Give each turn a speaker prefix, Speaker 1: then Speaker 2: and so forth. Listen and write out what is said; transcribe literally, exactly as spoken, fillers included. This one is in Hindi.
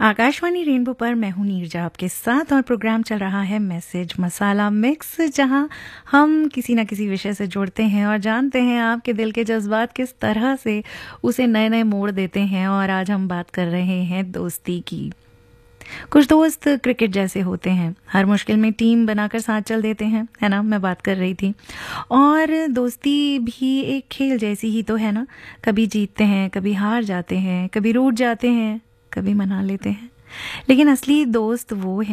Speaker 1: आकाशवाणी रेनबो पर मैं हूं नीरजा आपके साथ और प्रोग्राम चल रहा है मैसेज मसाला मिक्स, जहां हम किसी न किसी विषय से जुड़ते हैं और जानते हैं आपके दिल के जज्बात किस तरह से उसे नए नए मोड़ देते हैं। और आज हम बात कर रहे हैं दोस्ती की। कुछ दोस्त क्रिकेट जैसे होते हैं, हर मुश्किल में टीम बनाकर साथ चल देते हैं, है ना। मैं बात कर रही थी। और दोस्ती भी एक खेल जैसी ही तो है ना। कभी जीतते हैं, कभी हार जाते हैं, कभी रूठ जाते हैं, कभी मना लेते हैं, लेकिन असली दोस्त वो है